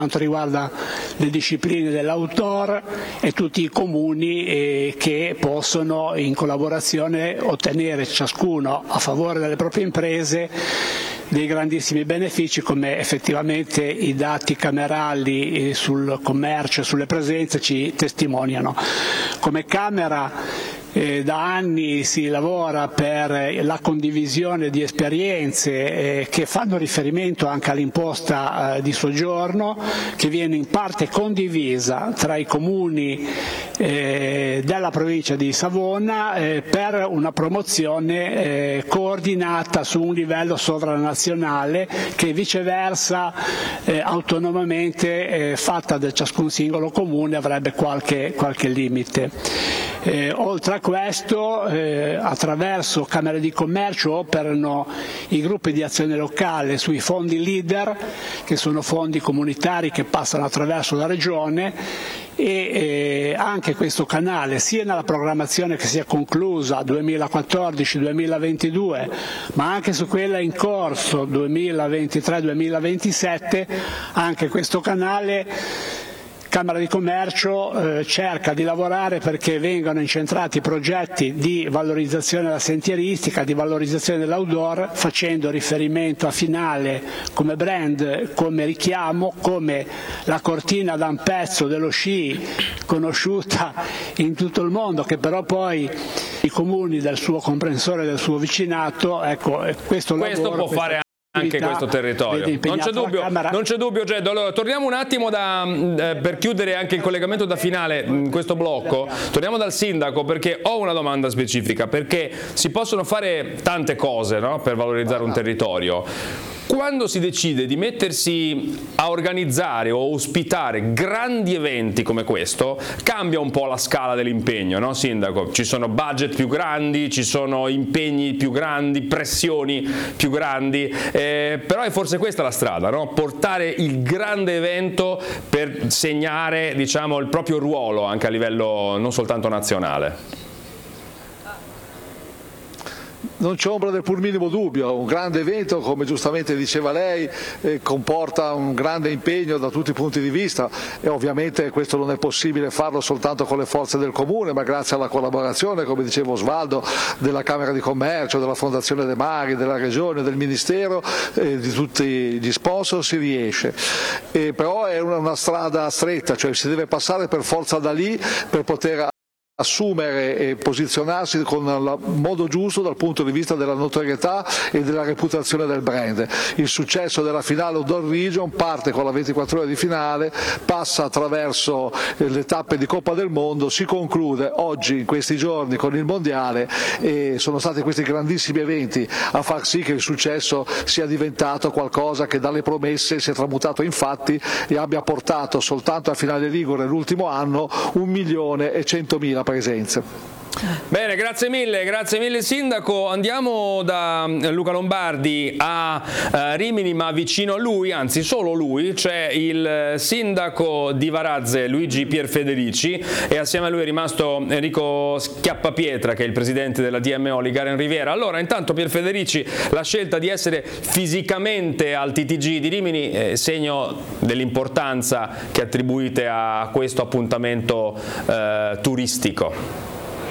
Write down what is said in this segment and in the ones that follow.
quanto riguarda le discipline dell'outdoor e tutti i comuni che possono in collaborazione ottenere ciascuno a favore delle proprie imprese dei grandissimi benefici, come effettivamente i dati camerali sul commercio e sulle presenze ci testimoniano. Come Camera da anni si lavora per la condivisione di esperienze che fanno riferimento anche all'imposta di soggiorno, che viene in parte condivisa tra i comuni della provincia di Savona per una promozione coordinata su un livello sovranazionale che viceversa autonomamente fatta da ciascun singolo comune avrebbe qualche limite. Oltre a questo, attraverso Camere di Commercio operano i gruppi di azione locale sui fondi leader, che sono fondi comunitari che passano attraverso la Regione, e anche questo canale, sia nella programmazione che si è conclusa 2014-2022, ma anche su quella in corso 2023-2027, anche questo canale Camera di Commercio cerca di lavorare perché vengano incentrati progetti di valorizzazione della sentieristica, di valorizzazione dell'outdoor, facendo riferimento a Finale come brand, come richiamo, come la cortina da un pezzo dello sci conosciuta in tutto il mondo, che però poi i comuni del suo comprensore, del suo vicinato, ecco, questo lavoro può fare anche questo territorio, non c'è dubbio. Geddo, allora torniamo un attimo per chiudere anche il collegamento da Finale in questo blocco, torniamo dal sindaco perché ho una domanda specifica, perché si possono fare tante cose, no, per valorizzare un territorio. Quando si decide di mettersi a organizzare o ospitare grandi eventi come questo, cambia un po' la scala dell'impegno, no, sindaco? Ci sono budget più grandi, ci sono impegni più grandi, pressioni più grandi, però è forse questa la strada, no? Portare il grande evento per segnare, diciamo, il proprio ruolo anche a livello non soltanto nazionale. Non c'è ombra del pur minimo dubbio, un grande evento, come giustamente diceva lei, comporta un grande impegno da tutti i punti di vista e ovviamente questo non è possibile farlo soltanto con le forze del Comune, ma grazie alla collaborazione, come diceva Osvaldo, della Camera di Commercio, della Fondazione De Mari, della Regione, del Ministero, di tutti gli sponsor si riesce. Però è una strada stretta, cioè si deve passare per forza da lì per poter assumere e posizionarsi con il modo giusto dal punto di vista della notorietà e della reputazione del brand. Il successo della finale Outdoor Region parte con la 24 ore di finale, passa attraverso le tappe di Coppa del Mondo, si conclude oggi in questi giorni con il Mondiale e sono stati questi grandissimi eventi a far sì che il successo sia diventato qualcosa che dalle promesse si è tramutato in fatti e abbia portato soltanto a Finale Ligure l'ultimo anno 1.100.000 presenze. Bene, grazie mille sindaco. Andiamo da Luca Lombardi a Rimini, ma vicino a lui, anzi solo lui, c'è il sindaco di Varazze Luigi Pierfederici e assieme a lui è rimasto Enrico Schiappapietra, che è il presidente della DMO Ligaren Riviera. Allora, intanto Pierfederici, la scelta di essere fisicamente al TTG di Rimini è segno dell'importanza che attribuite a questo appuntamento turistico.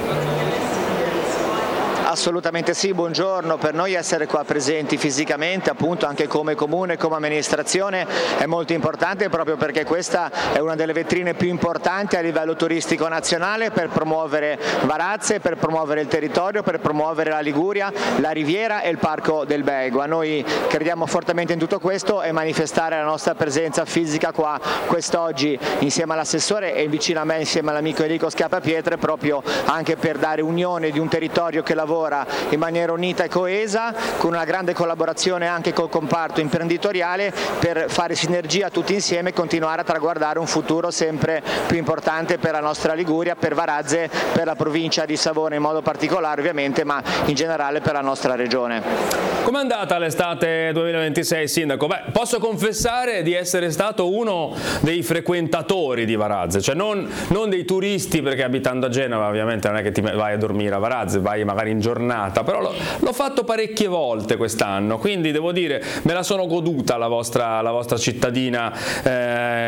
Assolutamente sì, buongiorno. Per noi essere qua presenti fisicamente, appunto anche come comune, come amministrazione, è molto importante proprio perché questa è una delle vetrine più importanti a livello turistico nazionale per promuovere Varazze, per promuovere il territorio, per promuovere la Liguria, la Riviera e il Parco del Bego. A noi crediamo fortemente in tutto questo e manifestare la nostra presenza fisica qua quest'oggi insieme all'assessore e vicino a me insieme all'amico Enrico Schiappapietra proprio anche per dare unione di un territorio che lavora in maniera unita e coesa, con una grande collaborazione anche col comparto imprenditoriale per fare sinergia tutti insieme e continuare a traguardare un futuro sempre più importante per la nostra Liguria, per Varazze, per la provincia di Savona in modo particolare ovviamente, ma in generale per la nostra regione. Com'è andata l'estate 2026, sindaco? Beh, posso confessare di essere stato uno dei frequentatori di Varazze, cioè non dei turisti, perché abitando a Genova ovviamente non è che ti vai a dormire a Varazze, vai magari in giornata, però l'ho fatto parecchie volte quest'anno, quindi devo dire me la sono goduta la vostra cittadina